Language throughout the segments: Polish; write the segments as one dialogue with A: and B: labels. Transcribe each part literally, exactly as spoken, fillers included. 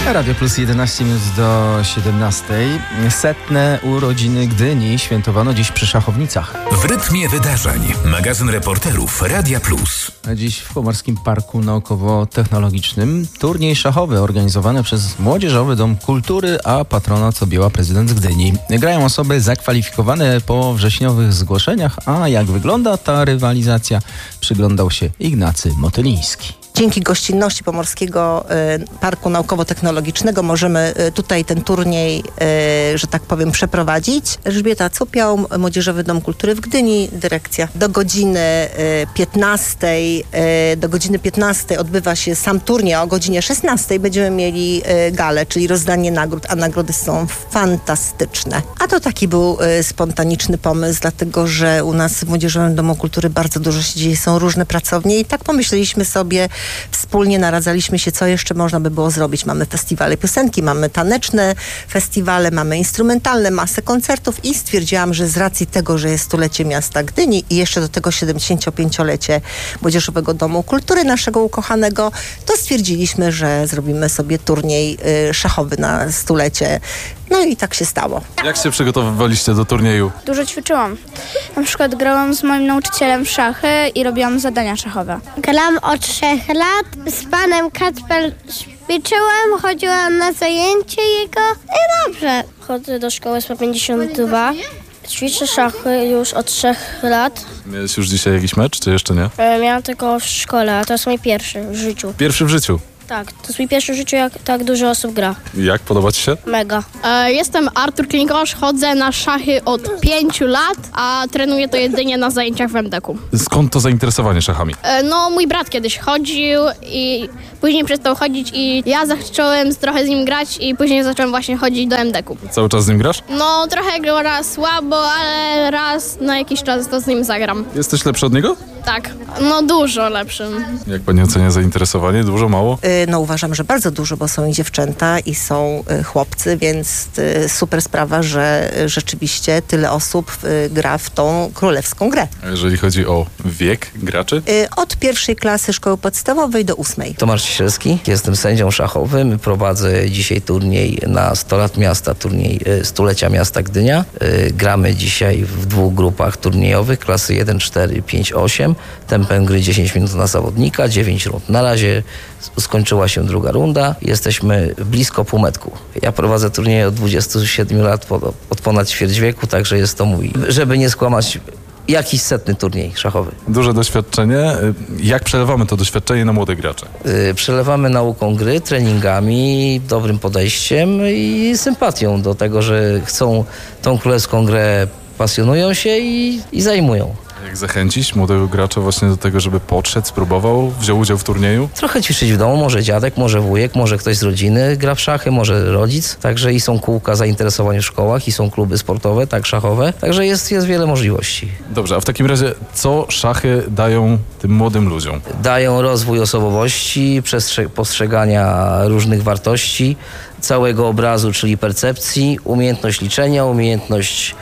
A: Radio Plus jedenaście minut do siedemnastej. Setne urodziny Gdyni świętowano dziś przy Szachownicach.
B: W rytmie wydarzeń. Magazyn reporterów Radia Plus.
A: A dziś w Pomorskim Parku Naukowo-Technologicznym turniej szachowy organizowany przez Młodzieżowy Dom Kultury, a patronat objęła prezydent Gdyni. Grają osoby zakwalifikowane po wrześniowych zgłoszeniach, a jak wygląda ta rywalizacja, przyglądał się Ignacy Motyliński.
C: Dzięki gościnności Pomorskiego Parku Naukowo-Technologicznego możemy tutaj ten turniej, że tak powiem, przeprowadzić. Elżbieta Cupiał, Młodzieżowy Dom Kultury w Gdyni, dyrekcja. Do godziny piętnastej, do godziny piętnastej odbywa się sam turniej, a o godzinie szesnastej będziemy mieli galę, czyli rozdanie nagród, a nagrody są fantastyczne. A to taki był spontaniczny pomysł, dlatego że u nas w Młodzieżowym Domu Kultury bardzo dużo się dzieje, są różne pracownie i tak pomyśleliśmy sobie, wspólnie naradzaliśmy się, co jeszcze można by było zrobić. Mamy festiwale piosenki, mamy taneczne festiwale, mamy instrumentalne, masę koncertów i stwierdziłam, że z racji tego, że jest stulecie miasta Gdyni i jeszcze do tego siedemdziesięciopięciolecie Młodzieżowego Domu Kultury, naszego ukochanego, to stwierdziliśmy, że zrobimy sobie turniej y, szachowy na stulecie. No i tak się stało.
D: Jak się przygotowywaliście do turnieju?
E: Dużo ćwiczyłam. Na przykład grałam z moim nauczycielem w szachy i robiłam zadania szachowe.
F: Gram od trzech lat. Z panem Kacper ćwiczyłam, chodziłam na zajęcie jego i dobrze.
G: Chodzę do szkoły sto pięćdziesiąt dwa. Ćwiczę szachy już od trzech lat.
D: Miałeś już dzisiaj jakiś mecz, czy jeszcze nie?
G: E, miałam tylko w szkole, a to jest mój pierwszy w życiu.
D: Pierwszy w życiu?
G: Tak, to jest mój pierwszy w życiu, jak tak dużo osób gra.
D: Jak? Podoba ci się?
G: Mega.
H: E, jestem Artur Klingosz, chodzę na szachy od pięciu lat, a trenuję to jedynie na zajęciach w em de ku.
D: Skąd to zainteresowanie szachami?
H: E, no, mój brat kiedyś chodził i później przestał chodzić i ja zacząłem trochę z nim grać i później zacząłem właśnie chodzić do em de ku.
D: Cały czas z nim grasz?
H: No, trochę go raz słabo, ale raz na jakiś czas to z nim zagram.
D: Jesteś lepszy od niego?
H: Tak, no dużo lepszym.
D: Jak pani ocenia zainteresowanie? Dużo, mało?
C: Y, no uważam, że bardzo dużo, bo są i dziewczęta i są y, chłopcy, więc y, super sprawa, że y, rzeczywiście tyle osób y, gra w tą królewską grę.
D: A jeżeli chodzi o wiek graczy?
C: Y, od pierwszej klasy szkoły podstawowej do ósmej.
I: Tomasz Ciesielski, jestem sędzią szachowym, prowadzę dzisiaj turniej na sto lat miasta, turniej stulecia miasta Gdynia. Gramy dzisiaj w dwóch grupach turniejowych, klasy jeden, cztery, pięć, osiem. Tempem gry dziesięć minut na zawodnika, dziewięć rund. Na razie skończyła się druga runda. Jesteśmy blisko półmetku. Ja prowadzę turnieje od dwudziestu siedmiu lat, od ponad ćwierć wieku, także jest to mój, żeby nie skłamać, jakiś setny turniej szachowy.
D: Duże doświadczenie. Jak przelewamy to doświadczenie na młodych graczy?
I: Yy, przelewamy nauką gry, treningami, dobrym podejściem i sympatią do tego, że chcą tą królewską grę, pasjonują się i, i zajmują.
D: Jak zachęcić młodego gracza właśnie do tego, żeby podszedł, spróbował, wziął udział w turnieju?
I: Trochę ćwiczyć w domu, może dziadek, może wujek, może ktoś z rodziny gra w szachy, może rodzic. Także i są kółka zainteresowań w szkołach, i są kluby sportowe, tak szachowe. Także jest, jest wiele możliwości.
D: Dobrze, a w takim razie co szachy dają tym młodym ludziom?
I: Dają rozwój osobowości, postrzegania różnych wartości, całego obrazu, czyli percepcji, umiejętność liczenia, umiejętność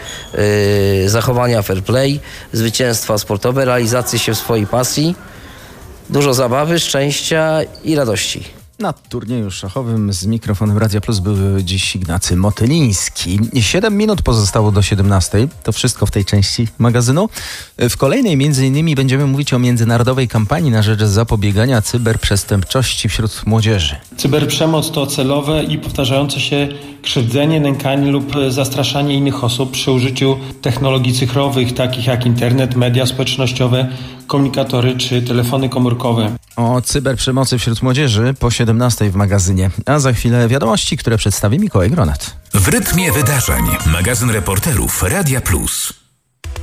I: yy, zachowania fair play, zwycięstwa sportowe, realizacji się w swojej pasji, dużo zabawy, szczęścia i radości.
A: Na turnieju szachowym z mikrofonem Radia Plus był dziś Ignacy Motyliński. Siedem minut pozostało do siedemnastej. To wszystko w tej części magazynu. W kolejnej między innymi będziemy mówić o międzynarodowej kampanii na rzecz zapobiegania cyberprzestępczości wśród młodzieży.
J: Cyberprzemoc to celowe i powtarzające się krzywdzenie, nękanie lub zastraszanie innych osób przy użyciu technologii cyfrowych, takich jak internet, media społecznościowe, komunikatory czy telefony komórkowe.
A: O cyberprzemocy wśród młodzieży po siedemnastej w magazynie. A za chwilę wiadomości, które przedstawi Mikołaj Gronet.
B: W rytmie wydarzeń. Magazyn reporterów Radia Plus.